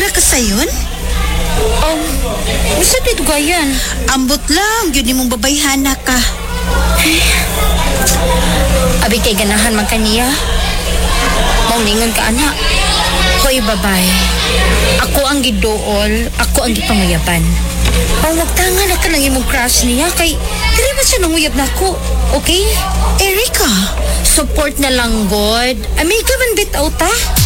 Para ka sayon? Bisa dito gayan. Ambot lang, yun mong babayhana ka. Abi kay ganahan man kaniya. Mauningon ka, anak. Hoy, babay. Ako ang gidool, ako ang gipanguyaban. Pawagtangan na ka ng imong crush niya, kay dili ba siya nanguyab na ako, okay? Erika! Support na lang, God. Amiga man bitaw ta.